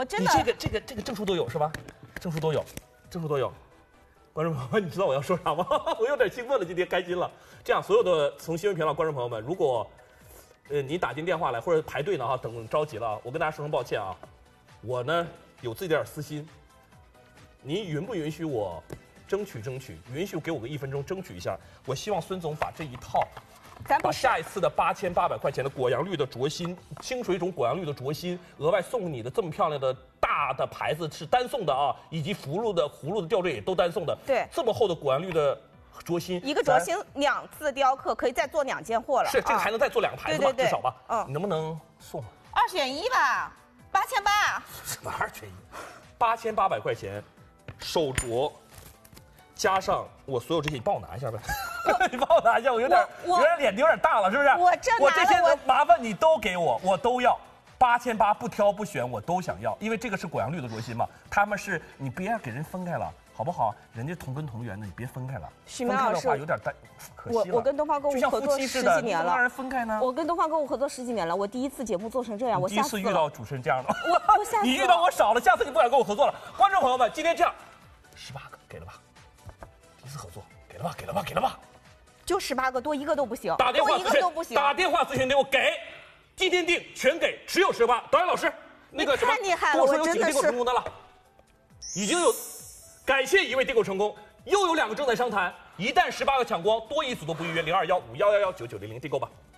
我真的， 这个证书都有是吧？证书都有，证书都有。观众朋友们，你知道我要说啥吗？我有点兴奋了，今天开心了。这样，所有的从新闻频道观众朋友们，如果你打进电话来或者排队呢等着急了，我跟大家说声抱歉啊。我呢有自己点私心，您允不允许我争取？允许给我个1分钟争取一下。我希望孙总把这一套。把下一次的8800块钱的果阳绿的镯芯，清水种果阳绿的镯芯，额外送你的这么漂亮的大的牌子是单送的啊，以及葫芦的吊坠也都单送的。 对， 这么厚的果阳绿的镯芯， 一个镯芯2次雕刻可以再做2件货了。 是，这个还能再做2个牌子吧， 对至少吧。你能不能送 ？2选1吧，8800。 什么2选1？8800块钱，手镯。加上我所有这些，你帮我拿一下呗。你帮我拿一下，我有点脸有点大了，是不是？ 我这些麻烦你都给我，我都要。8800不挑不选，我都想要，因为这个是果阳绿的镯芯嘛。他们是你别给人分开了，好不好？人家同根同源的，你别分开了。 许明老师， 有点可惜了。 我跟东方购物合作10几年了， 让人分开呢？ 我跟东方购物合作10几年了，我第一次节目做成这样，我第一次遇到主持人这样的， 我吓死了。 你遇到我少了，下次你不敢跟我合作了。观众朋友们，今天这样，18个给了吧？第一次合作，给了吧， 就18个，多1个都不行， 打电话多1个都不行。 打电话咨询给我，给，今天定全给，只有18。导演老师，那个什么， 太厉害了， 跟我说有几个订购成功的了，已经有，感谢1位订购成功，又有2个正在商谈，一旦18个抢光，多一组都不预约，021511199900订购吧。